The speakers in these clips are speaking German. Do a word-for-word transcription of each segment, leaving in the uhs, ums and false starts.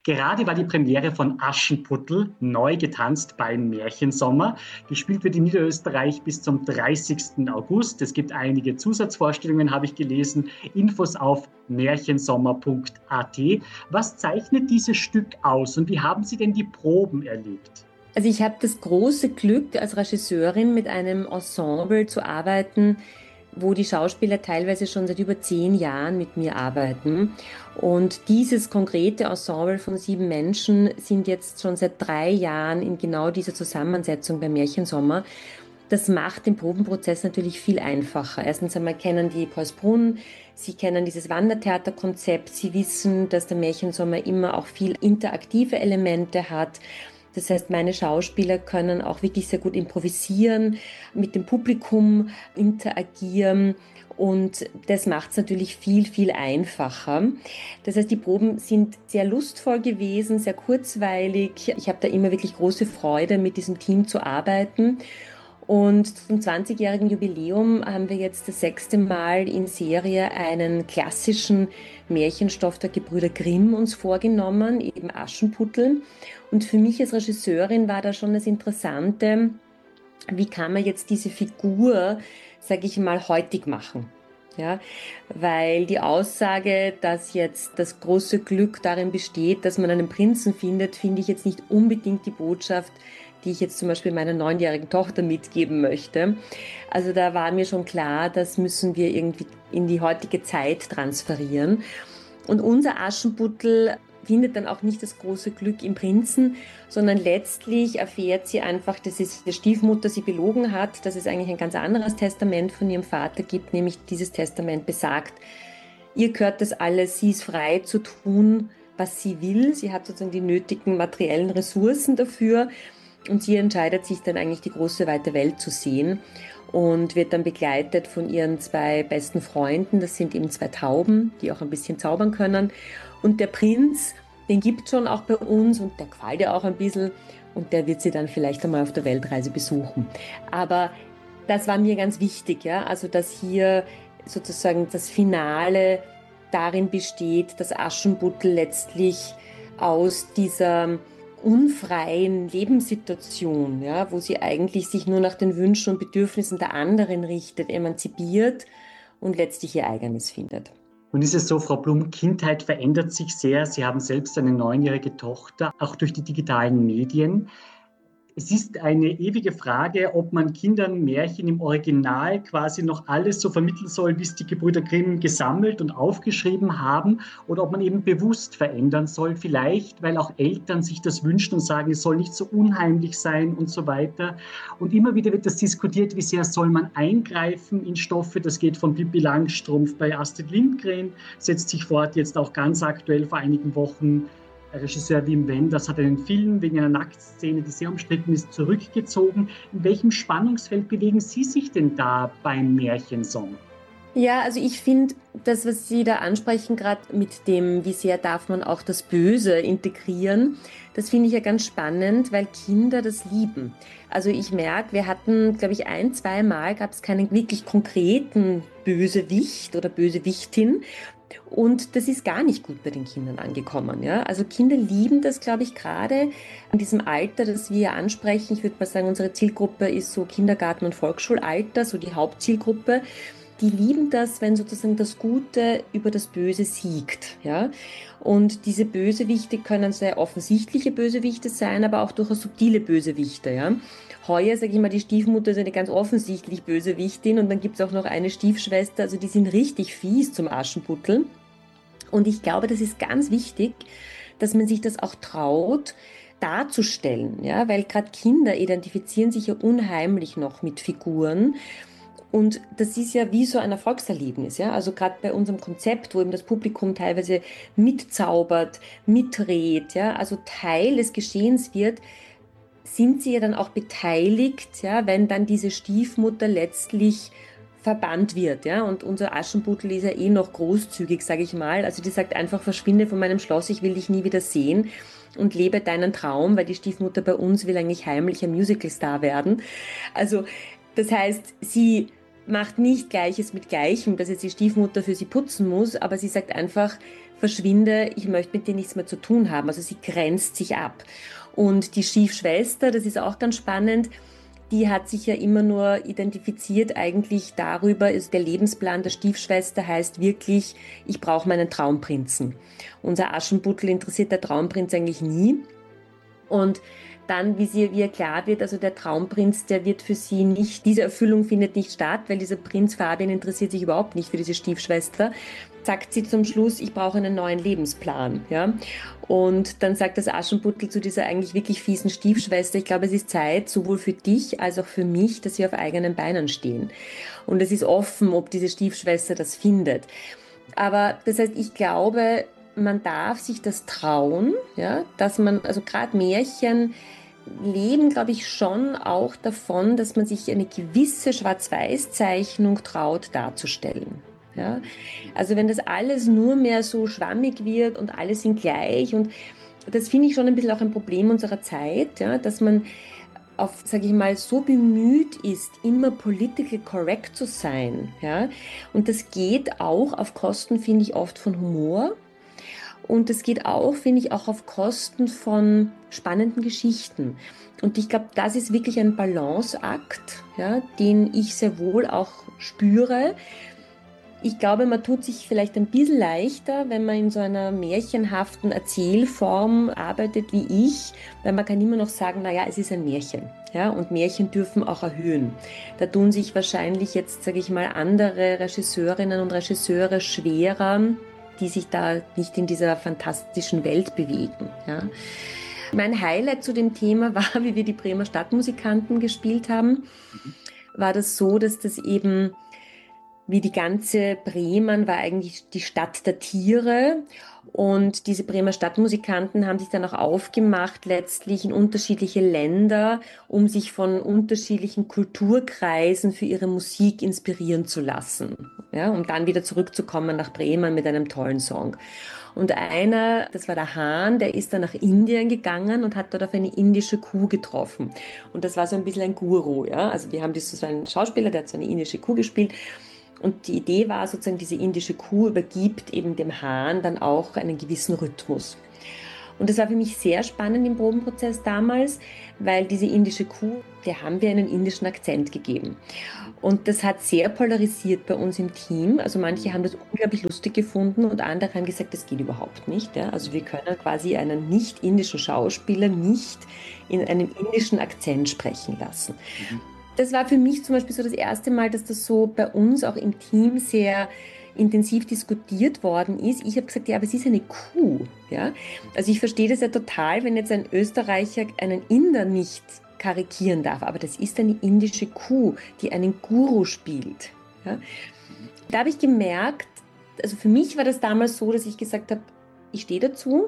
Gerade war die Premiere von Aschenputtel, neu getanzt beim Märchensommer. Gespielt wird in Niederösterreich bis zum dreißigsten August. Es gibt einige Zusatzvorstellungen, habe ich gelesen. Infos auf märchensommer punkt a t. Was zeichnet dieses Stück aus und wie haben Sie denn die Proben erlebt? Also ich habe das große Glück, als Regisseurin mit einem Ensemble zu arbeiten, wo die Schauspieler teilweise schon seit über zehn Jahren mit mir arbeiten. Und dieses konkrete Ensemble von sieben Menschen sind jetzt schon seit drei Jahren in genau dieser Zusammensetzung beim Märchensommer. Das macht den Probenprozess natürlich viel einfacher. Erstens einmal kennen die Paulsbrunn, sie kennen dieses Wandertheaterkonzept, sie wissen, dass der Märchensommer immer auch viel interaktive Elemente hat. Das heißt, meine Schauspieler können auch wirklich sehr gut improvisieren, mit dem Publikum interagieren und das macht es natürlich viel, viel einfacher. Das heißt, die Proben sind sehr lustvoll gewesen, sehr kurzweilig. Ich habe da immer wirklich große Freude, mit diesem Team zu arbeiten. Und zum zwanzigjährigen Jubiläum haben wir jetzt das sechste Mal in Serie einen klassischen Märchenstoff der Gebrüder Grimm uns vorgenommen, eben Aschenputtel. Und für mich als Regisseurin war da schon das Interessante, wie kann man jetzt diese Figur, sage ich mal, heutig machen? Ja, weil die Aussage, dass jetzt das große Glück darin besteht, dass man einen Prinzen findet, finde ich jetzt nicht unbedingt die Botschaft, die ich jetzt zum Beispiel meiner neunjährigen Tochter mitgeben möchte. Also da war mir schon klar, das müssen wir irgendwie in die heutige Zeit transferieren. Und unser Aschenputtel findet dann auch nicht das große Glück im Prinzen, sondern letztlich erfährt sie einfach, dass es die Stiefmutter sie belogen hat, dass es eigentlich ein ganz anderes Testament von ihrem Vater gibt, nämlich dieses Testament besagt, ihr gehört das alles, sie ist frei zu tun, was sie will. Sie hat sozusagen die nötigen materiellen Ressourcen dafür und sie entscheidet sich dann eigentlich die große weite Welt zu sehen und wird dann begleitet von ihren zwei besten Freunden. Das sind eben zwei Tauben, die auch ein bisschen zaubern können. Und der Prinz, den gibt es schon auch bei uns und der gefällt ihr auch ein bisschen und der wird sie dann vielleicht einmal auf der Weltreise besuchen. Aber das war mir ganz wichtig, ja, also dass hier sozusagen das Finale darin besteht, dass Aschenputtel letztlich aus dieser unfreien Lebenssituation, ja, wo sie eigentlich sich nur nach den Wünschen und Bedürfnissen der anderen richtet, emanzipiert und letztlich ihr eigenes findet. Und ist es so, Frau Blum, Kindheit verändert sich sehr. Sie haben selbst eine neunjährige Tochter, auch durch die digitalen Medien. Es ist eine ewige Frage, ob man Kindern Märchen im Original quasi noch alles so vermitteln soll, wie es die Gebrüder Grimm gesammelt und aufgeschrieben haben, oder ob man eben bewusst verändern soll, vielleicht, weil auch Eltern sich das wünschen und sagen, es soll nicht so unheimlich sein und so weiter. Und immer wieder wird das diskutiert, wie sehr soll man eingreifen in Stoffe. Das geht von Pippi Langstrumpf bei Astrid Lindgren, setzt sich fort, jetzt auch ganz aktuell vor einigen Wochen. Regisseur Wim Wenders hat einen Film wegen einer Nacktszene, die sehr umstritten ist, zurückgezogen. In welchem Spannungsfeld bewegen Sie sich denn da beim Märchensong? Ja, also ich finde, das, was Sie da ansprechen, gerade mit dem, wie sehr darf man auch das Böse integrieren, das finde ich ja ganz spannend, weil Kinder das lieben. Also ich merke, wir hatten, glaube ich, ein, zwei Mal gab es keinen wirklich konkreten Bösewicht oder Bösewichtin. Und das ist gar nicht gut bei den Kindern angekommen. Ja? Also Kinder lieben das, glaube ich, gerade in diesem Alter, das wir ansprechen. Ich würde mal sagen, unsere Zielgruppe ist so Kindergarten- und Volksschulalter, so die Hauptzielgruppe. Die lieben das, wenn sozusagen das Gute über das Böse siegt. Ja? Und diese Bösewichte können sehr offensichtliche Bösewichte sein, aber auch durchaus subtile Bösewichte. Ja? Heuer, sage ich mal, die Stiefmutter ist eine ganz offensichtlich Bösewichtin und dann gibt es auch noch eine Stiefschwester, also die sind richtig fies zum Aschenputtel. Und ich glaube, das ist ganz wichtig, dass man sich das auch traut, darzustellen, ja, weil gerade Kinder identifizieren sich ja unheimlich noch mit Figuren. Und das ist ja wie so ein Erfolgserlebnis, ja. Also gerade bei unserem Konzept, wo eben das Publikum teilweise mitzaubert, mitredet, ja, also Teil des Geschehens wird, sind sie ja dann auch beteiligt, ja, wenn dann diese Stiefmutter letztlich verbannt wird, ja, und unser Aschenputtel ist ja eh noch großzügig, sage ich mal, also die sagt einfach, verschwinde von meinem Schloss, ich will dich nie wieder sehen und lebe deinen Traum, weil die Stiefmutter bei uns will eigentlich heimlich ein Musicalstar werden. Also das heißt, sie macht nicht Gleiches mit Gleichem, dass jetzt die Stiefmutter für sie putzen muss, aber sie sagt einfach, verschwinde, ich möchte mit dir nichts mehr zu tun haben. Also sie grenzt sich ab. Und die Stiefschwester, das ist auch ganz spannend, die hat sich ja immer nur identifiziert eigentlich darüber, ist der Lebensplan der Stiefschwester heißt wirklich, ich brauche meinen Traumprinzen. Unser Aschenputtel interessiert der Traumprinz eigentlich nie. Und dann, wie, sie, wie ihr klar wird, also der Traumprinz, der wird für sie nicht, diese Erfüllung findet nicht statt, weil dieser Prinz Fabian interessiert sich überhaupt nicht für diese Stiefschwester. Sagt sie zum Schluss, ich brauche einen neuen Lebensplan. Ja? Und dann sagt das Aschenputtel zu dieser eigentlich wirklich fiesen Stiefschwester, ich glaube, es ist Zeit, sowohl für dich als auch für mich, dass wir auf eigenen Beinen stehen. Und es ist offen, ob diese Stiefschwester das findet. Aber das heißt, ich glaube, man darf sich das trauen, ja, dass man, also gerade Märchen leben, glaube ich, schon auch davon, dass man sich eine gewisse Schwarz-Weiß-Zeichnung traut darzustellen. Ja? Also wenn das alles nur mehr so schwammig wird und alle sind gleich und das finde ich schon ein bisschen auch ein Problem unserer Zeit, ja, dass man auf, sage ich mal, so bemüht ist, immer political correct zu sein. Ja? Und das geht auch auf Kosten, finde ich, oft von Humor. Und es geht auch, finde ich, auch auf Kosten von spannenden Geschichten. Und ich glaube, das ist wirklich ein Balanceakt, ja, den ich sehr wohl auch spüre. Ich glaube, man tut sich vielleicht ein bisschen leichter, wenn man in so einer märchenhaften Erzählform arbeitet wie ich, weil man kann immer noch sagen, naja, es ist ein Märchen. Ja, und Märchen dürfen auch erhöhen. Da tun sich wahrscheinlich jetzt, sage ich mal, andere Regisseurinnen und Regisseure schwerer, die sich da nicht in dieser fantastischen Welt bewegen. Ja. Mein Highlight zu dem Thema war, wie wir die Bremer Stadtmusikanten gespielt haben, war das so, dass das eben, wie die ganze Bremen war eigentlich die Stadt der Tiere und diese Bremer Stadtmusikanten haben sich dann auch aufgemacht, letztlich in unterschiedliche Länder, um sich von unterschiedlichen Kulturkreisen für ihre Musik inspirieren zu lassen, ja, um dann wieder zurückzukommen nach Bremen mit einem tollen Song. Und einer, das war der Hahn, der ist dann nach Indien gegangen und hat dort auf eine indische Kuh getroffen. Und das war so ein bisschen ein Guru, ja. Also wir haben das so einen Schauspieler, der hat so eine indische Kuh gespielt. Und die Idee war sozusagen, diese indische Kuh übergibt eben dem Hahn dann auch einen gewissen Rhythmus. Und das war für mich sehr spannend im Probenprozess damals, weil diese indische Kuh, der haben wir einen indischen Akzent gegeben. Und das hat sehr polarisiert bei uns im Team. Also manche haben das unglaublich lustig gefunden und andere haben gesagt, das geht überhaupt nicht. Ja? Also wir können quasi einen nicht-indischen Schauspieler nicht in einem indischen Akzent sprechen lassen. Mhm. Das war für mich zum Beispiel so das erste Mal, dass das so bei uns auch im Team sehr intensiv diskutiert worden ist. Ich habe gesagt, ja, aber es ist eine Kuh. Ja? Also ich verstehe das ja total, wenn jetzt ein Österreicher einen Inder nicht karikieren darf, aber das ist eine indische Kuh, die einen Guru spielt. Ja? Da habe ich gemerkt, also für mich war das damals so, dass ich gesagt habe, ich stehe dazu,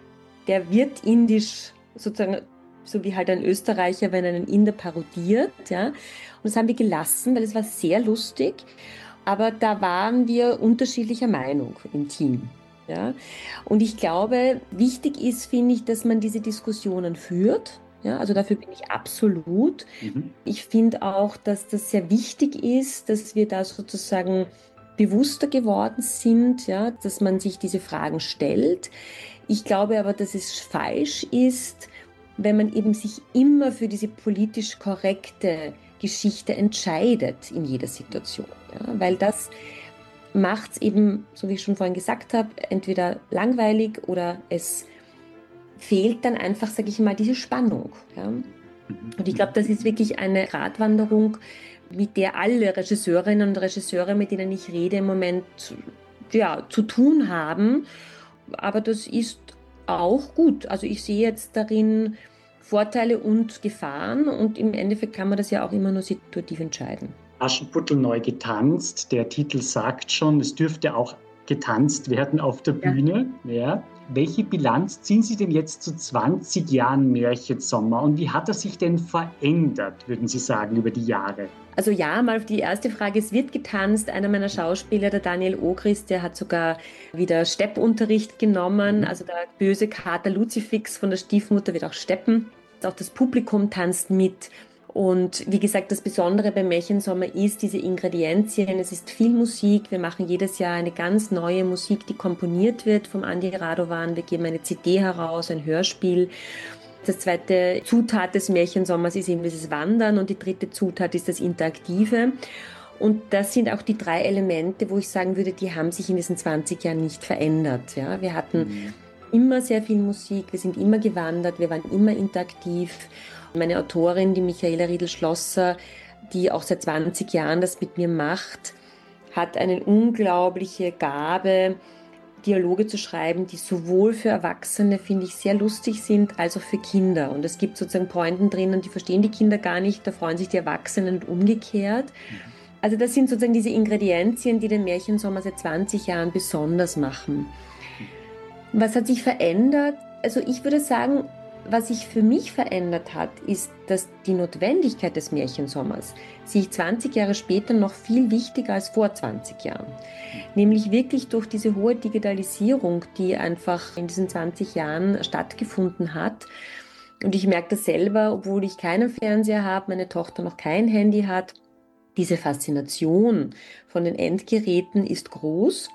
der wird indisch sozusagen, so wie halt ein Österreicher, wenn er einen Inder parodiert. Ja? Und das haben wir gelassen, weil es war sehr lustig. Aber da waren wir unterschiedlicher Meinung im Team. Ja? Und ich glaube, wichtig ist, finde ich, dass man diese Diskussionen führt. Ja? Also dafür bin ich absolut. Mhm. Ich finde auch, dass das sehr wichtig ist, dass wir da sozusagen bewusster geworden sind, ja? Dass man sich diese Fragen stellt. Ich glaube aber, dass es falsch ist, wenn man eben sich immer für diese politisch korrekte Geschichte entscheidet in jeder Situation. Ja, weil das macht es eben, so wie ich schon vorhin gesagt habe, entweder langweilig oder es fehlt dann einfach, sage ich mal, diese Spannung. Ja. Und ich glaube, das ist wirklich eine Gratwanderung, mit der alle Regisseurinnen und Regisseure, mit denen ich rede, im Moment ja, zu tun haben. Aber das ist auch gut. Also ich sehe jetzt darin Vorteile und Gefahren und im Endeffekt kann man das ja auch immer nur situativ entscheiden. Aschenputtel neu getanzt, der Titel sagt schon, es dürfte auch getanzt werden auf der Bühne. Ja. Ja. Welche Bilanz ziehen Sie denn jetzt zu zwanzig Jahren Märchensommer und wie hat er sich denn verändert, würden Sie sagen, über die Jahre? Also ja, mal auf die erste Frage, es wird getanzt. Einer meiner Schauspieler, der Daniel Ogris, der hat sogar wieder Steppunterricht genommen. Also der böse Kater Luzifix von der Stiefmutter wird auch steppen. Auch das Publikum tanzt mit. Und wie gesagt, das Besondere beim Märchensommer ist diese Ingredienzien. Es ist viel Musik. Wir machen jedes Jahr eine ganz neue Musik, die komponiert wird vom Andi Radovan. Wir geben eine C D heraus, ein Hörspiel. Das zweite Zutat des Märchensommers ist eben dieses Wandern und die dritte Zutat ist das Interaktive. Und das sind auch die drei Elemente, wo ich sagen würde, die haben sich in diesen zwanzig Jahren nicht verändert. Ja, wir hatten mhm. immer sehr viel Musik, wir sind immer gewandert, wir waren immer interaktiv. Meine Autorin, die Michaela Riedl-Schlosser, die auch seit zwanzig Jahren das mit mir macht, hat eine unglaubliche Gabe, Dialoge zu schreiben, die sowohl für Erwachsene, finde ich, sehr lustig sind, als auch für Kinder. Und es gibt sozusagen Pointen drinnen, die verstehen die Kinder gar nicht, da freuen sich die Erwachsenen und umgekehrt. Also das sind sozusagen diese Ingredienzien, die den Märchensommer seit zwanzig Jahren besonders machen. Was hat sich verändert? Also ich würde sagen, was sich für mich verändert hat, ist, dass die Notwendigkeit des Märchensommers sich zwanzig Jahre später noch viel wichtiger als vor zwanzig Jahren. Nämlich wirklich durch diese hohe Digitalisierung, die einfach in diesen zwanzig Jahren stattgefunden hat. Und ich merke das selber, obwohl ich keinen Fernseher habe, meine Tochter noch kein Handy hat. Diese Faszination von den Endgeräten ist groß.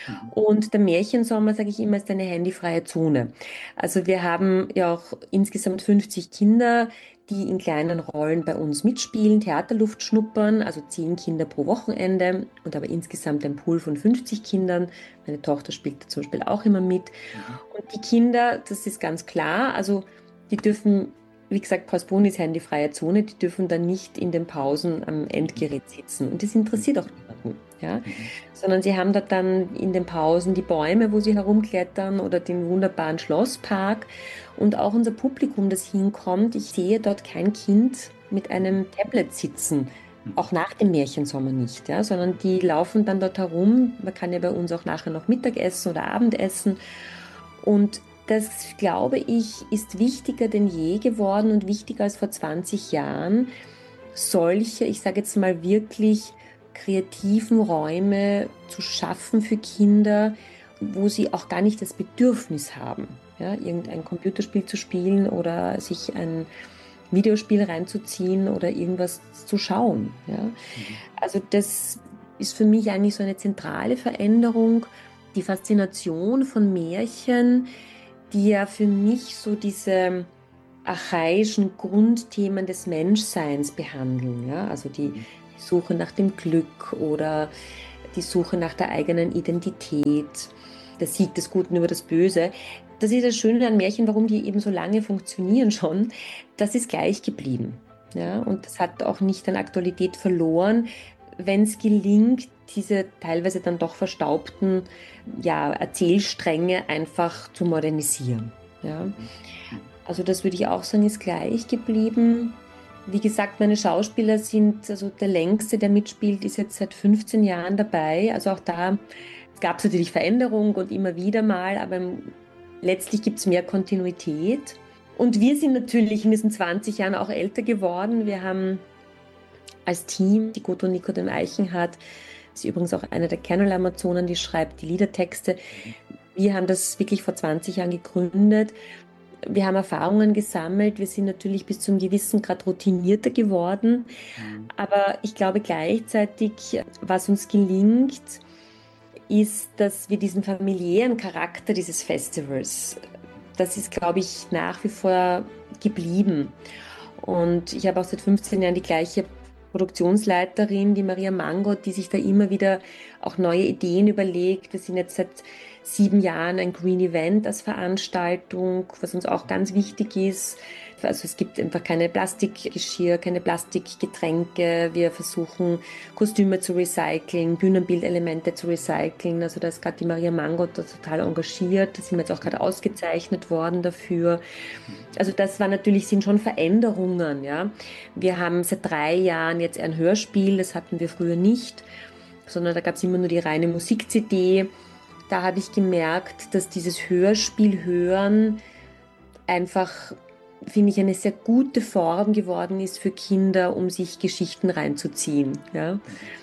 Und der Märchensommer, sage ich immer, ist eine handyfreie Zone. Also wir haben ja auch insgesamt fünfzig Kinder, die in kleinen Rollen bei uns mitspielen, Theaterluft schnuppern, also zehn Kinder pro Wochenende und aber insgesamt ein Pool von fünfzig Kindern. Meine Tochter spielt da zum Beispiel auch immer mit. Und die Kinder, das ist ganz klar, also die dürfen, wie gesagt, Pausbon ist handyfreie Zone, die dürfen dann nicht in den Pausen am Endgerät sitzen. Und das interessiert auch niemanden. Ja? Mhm. Sondern sie haben dort dann in den Pausen die Bäume, wo sie herumklettern oder den wunderbaren Schlosspark. Und auch unser Publikum, das hinkommt, ich sehe dort kein Kind mit einem Tablet sitzen, auch nach dem Märchensommer nicht, ja? Sondern die laufen dann dort herum. Man kann ja bei uns auch nachher noch Mittagessen oder Abendessen. Und das, glaube ich, ist wichtiger denn je geworden und wichtiger als vor zwanzig Jahren, solche, ich sage jetzt mal wirklich kreativen Räume zu schaffen für Kinder, wo sie auch gar nicht das Bedürfnis haben, ja, irgendein Computerspiel zu spielen oder sich ein Videospiel reinzuziehen oder irgendwas zu schauen. Ja. Mhm. Also das ist für mich eigentlich so eine zentrale Veränderung, die Faszination von Märchen, die ja für mich so diese archaischen Grundthemen des Menschseins behandeln. Ja? Also die, die Suche nach dem Glück oder die Suche nach der eigenen Identität, der Sieg des Guten über das Böse. Das ist das Schöne an Märchen, warum die eben so lange funktionieren schon. Das ist gleich geblieben. Ja? Und das hat auch nicht an Aktualität verloren, wenn es gelingt, diese teilweise dann doch verstaubten ja, Erzählstränge einfach zu modernisieren. Ja. Also das würde ich auch sagen, ist gleich geblieben. Wie gesagt, meine Schauspieler sind, also der längste, der mitspielt, ist jetzt seit fünfzehn Jahren dabei. Also auch da gab es natürlich Veränderung und immer wieder mal, aber letztlich gibt es mehr Kontinuität. Und wir sind natürlich in diesen zwanzig Jahren auch älter geworden. Wir haben als Team die Gudrun Nikodem Eichenhardt, ist übrigens auch eine der Kernel-Amazonen, die schreibt die Liedertexte. Wir haben das wirklich vor zwanzig Jahren gegründet. Wir haben Erfahrungen gesammelt. Wir sind natürlich bis zu einem gewissen Grad routinierter geworden. Mhm. Aber ich glaube gleichzeitig, was uns gelingt, ist, dass wir diesen familiären Charakter dieses Festivals, das ist, glaube ich, nach wie vor geblieben. Und ich habe auch seit fünfzehn Jahren die gleiche Produktionsleiterin, die Maria Mangot, die sich da immer wieder auch neue Ideen überlegt. Wir sind jetzt seit sieben Jahren ein Green Event als Veranstaltung, was uns auch ganz wichtig ist. Also es gibt einfach keine Plastikgeschirr, keine Plastikgetränke. Wir versuchen Kostüme zu recyceln, Bühnenbildelemente zu recyceln. Also da ist gerade die Maria Mangot da total engagiert. Da sind wir jetzt auch gerade ausgezeichnet worden dafür. Also das war natürlich, sind schon Veränderungen. Ja. Wir haben seit drei Jahren jetzt ein Hörspiel, das hatten wir früher nicht, sondern da gab es immer nur die reine Musik-C D. Da habe ich gemerkt, dass dieses Hörspiel hören einfach, finde ich, eine sehr gute Form geworden ist für Kinder, um sich Geschichten reinzuziehen. Ja?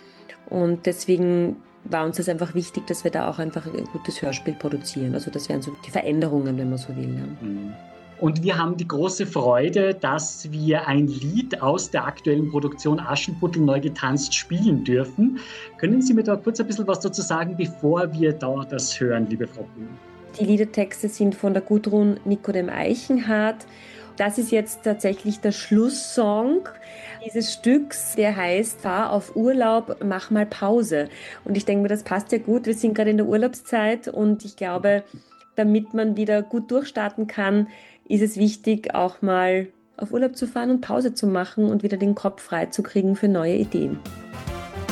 Und deswegen war uns das einfach wichtig, dass wir da auch einfach ein gutes Hörspiel produzieren. Also das wären so die Veränderungen, wenn man so will. Ja? Und wir haben die große Freude, dass wir ein Lied aus der aktuellen Produktion Aschenputtel neu getanzt spielen dürfen. Können Sie mir da kurz ein bisschen was dazu sagen, bevor wir da das hören, liebe Frau Blum? Die Liedertexte sind von der Gudrun Nikodem-Eichenhardt. Das ist jetzt tatsächlich der Schlusssong dieses Stücks, der heißt Fahr auf Urlaub, mach mal Pause. Und ich denke mir, das passt ja gut. Wir sind gerade in der Urlaubszeit und ich glaube, damit man wieder gut durchstarten kann, ist es wichtig, auch mal auf Urlaub zu fahren und Pause zu machen und wieder den Kopf frei zu kriegen für neue Ideen.